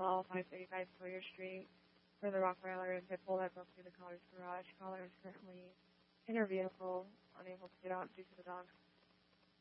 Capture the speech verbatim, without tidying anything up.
call five thirty-five Sawyer Street for the Rottweiler and Pitbull that broke through the caller's garage. Caller is currently in her vehicle, unable to get out due to the dog's